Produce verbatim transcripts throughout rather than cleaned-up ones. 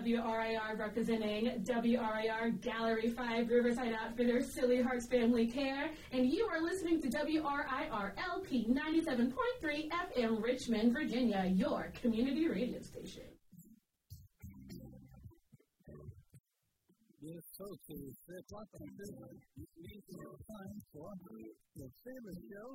W R I R representing W R I R Gallery five Riverside Outfitter Silly Hearts Family Care, and you are listening to W R I R L P ninety-seven point three F M Richmond, Virginia, your community radio station. Yes, folks, it is three o'clock on Thursday. This means it's time for your favorite show.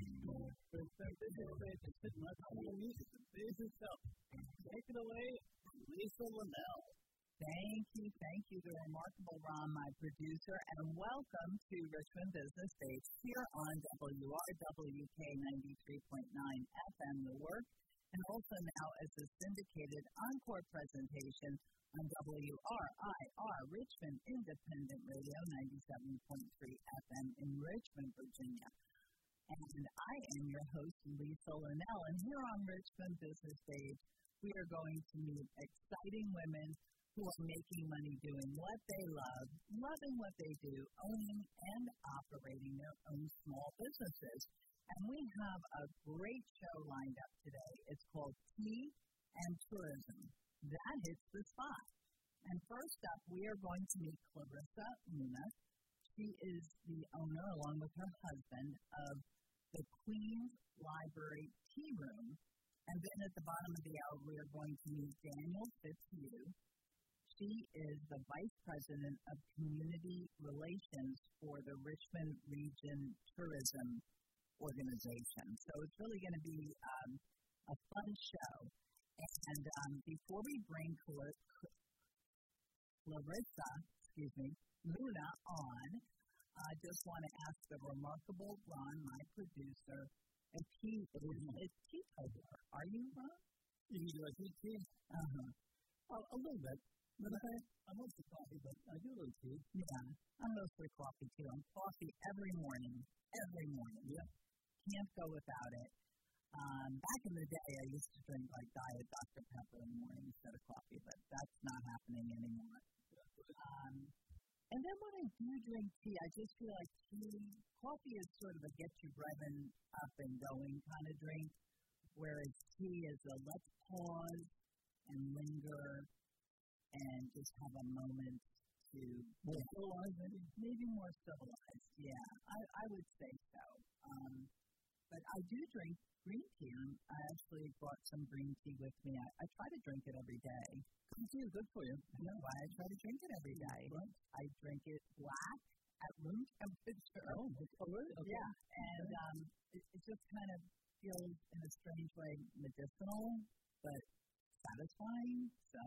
For this is faith is sitting right on the music. There's yourself. Take it away, Lisa Linnell. Thank you, thank you to Remarkable Ron, my producer, and welcome to Richmond Business Days here on W R W K ninety-three point nine F M, The Work, and also now as a syndicated encore presentation on W R I R, Richmond Independent Radio, ninety-seven point three F M in Richmond, Virginia. And I am your host, Lisa Linnell, and here on Richmond Business Days, we are going to meet exciting women who are making money doing what they love, loving what they do, owning and operating their own small businesses. And we have a great show lined up today. It's called Tea and Tourism. That hits the spot. And first up, we are going to meet Clarissa Luna. She is the owner, along with her husband, of the Queen's Library Tea Room. And then at the bottom of the hour, we are going to meet Daniel Fitzhugh. She is the Vice President of Community Relations for the Richmond Region Tourism Organization. So it's really going to be um, a fun show. And um, before we bring Clarissa, Clarissa, excuse me, Luna on, I just want to ask the Remarkable Ron, my producer, if he is a teetotaler. Are you, Ron? You do like tea? Uh-huh. Well, a little bit. But I, I mostly coffee, but I do a little tea. Yeah, I'm mostly coffee, too. I'm coffee every morning, every morning. Yeah. Can't go without it. Um, back in the day, I used to drink like Diet Doctor Pepper in the morning instead of coffee, but that's not happening anymore. Um, and then when I do drink tea, I just feel like tea, coffee is sort of a get you revving up and going kind of drink, whereas tea is a let's pause and linger and just have a moment to more civilized, maybe? Maybe more civilized, yeah. I, I would say so. Um, but I do drink green tea, and I actually brought some green tea with me. I, I try to drink it every day. Green tea is good for you. I know why I try to drink it every day. Right. I drink it black at room temperature. Oh, oh really? Okay. Yeah, and um, it, it just kind of feels, in a strange way, medicinal, but satisfying. So,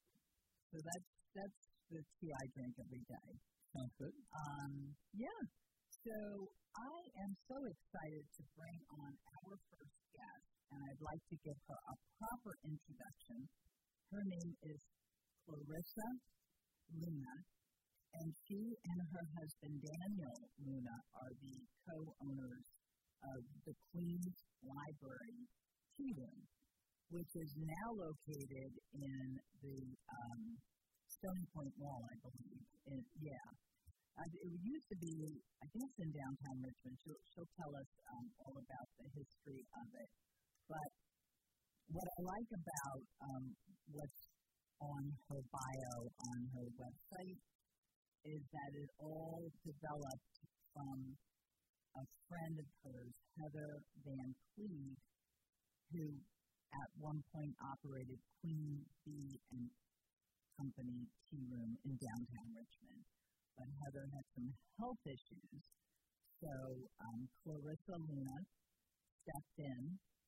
so that's that's the tea I drink every day. Sounds good. Um, yeah. So I am so excited to bring on our first guest, and I'd like to give her a proper introduction. Her name is Clarissa Luna, and she and her husband Daniel Luna are the co-owners of the Queen's Library Tea Room, which is now located in the um, Stony Point Mall, I believe. In, yeah. Uh, it used to be, I guess, in downtown Richmond. She'll, she'll tell us um, all about the history of it. But what I like about um, what's on her bio on her website is that it all developed from a friend of hers, Heather Van Cleve, who at one point operated Queen Bee and Company Tea Room in downtown Richmond. But Heather had some health issues, so um, Clarissa Luna stepped in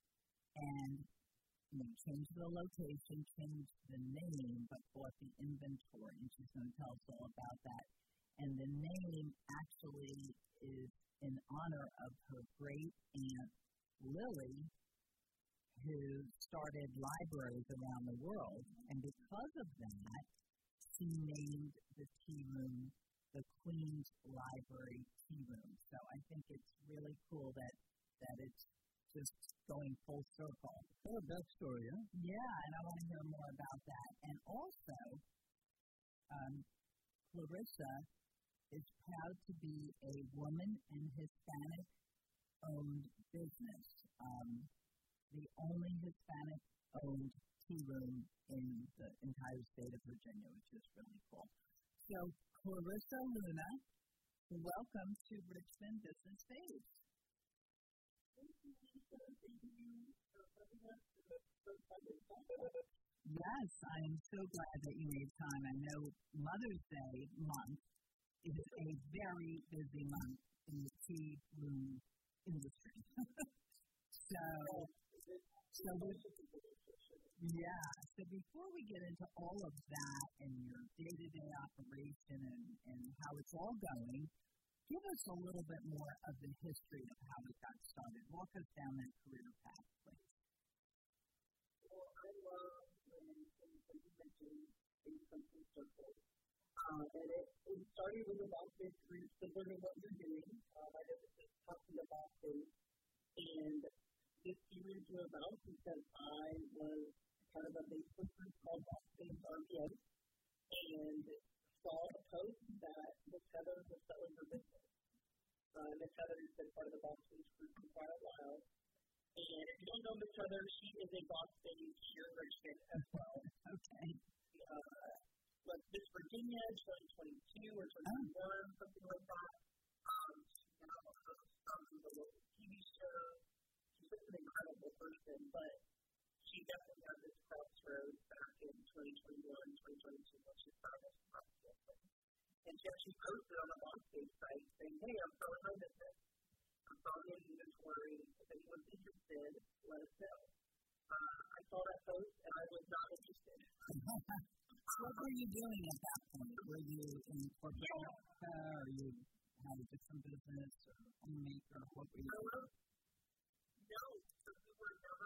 and you know, changed the location, changed the name, but bought the inventory, and she's going to tell us all about that. And the name actually is in honor of her great aunt, Lily, who started libraries around the world, and because of that, she named the tea room the Queen's Library Tea Room. So I think it's really cool that, that it's just going full circle. Oh, that story, yeah? Yeah, and I want to hear more about that. And also, um, Clarissa is proud to be a woman and Hispanic-owned business. Um, the only Hispanic-owned tea room in the entire state of Virginia, which is really cool. So, Clarissa Luna, welcome to Richmond Business Babes. Thank you, Lisa. Thank you for having us. Yes, I am so glad that you made time. I know Mother's Day month is a very busy month in the tea room industry. so, so we, yeah, so before we get into all of that and your day-to-day operation and, and how it's all going, give us a little bit more of the history of how it got started. Walk us down that career path, please. Well, I love when you mentioned things come full circle. Uh, and it, it started with a boss base group, similar to what you're doing. Uh, I know this is talking about base. And this came into about because I was part of a Facebook group called Boss Base R P M and saw a post that Miss Heather was selling her business. Uh, Miss Heather has been part of the Boss Base group for quite a while. And if you don't know Miss Heather, she is a Boss Base here in Richmond as well. Okay. Uh, was Miss Virginia twenty twenty-two or twenty twenty-one, oh. something like that. Um, she's now a host on the local T V show. She's just an incredible person, but she definitely had this crossroads back in twenty twenty-one, twenty twenty-two when she found this process. And she actually posted on the Boss Base site saying, hey, I'm selling my business. I'm selling an inventory. If anyone's interested, let us know. Uh, I saw that post and I was not interested. What were you doing at that point? Were you in corporate America, or you had a different business, or homemaker? What were you doing? No, so we were not